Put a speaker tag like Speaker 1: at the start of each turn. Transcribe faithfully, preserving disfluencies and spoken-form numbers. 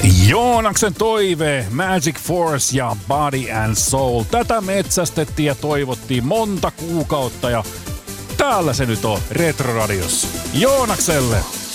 Speaker 1: Joonaksen toive, Magic Force ja Body and Soul. Tätä metsästettiin ja toivottiin monta kuukautta ja täällä se nyt on Retroradiossa. Joonakselle!